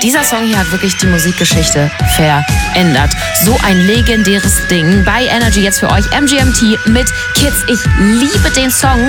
Dieser Song hier hat wirklich die Musikgeschichte verändert. So ein legendäres Ding. Bei Energy jetzt für euch MGMT mit Kids. Ich liebe den Song.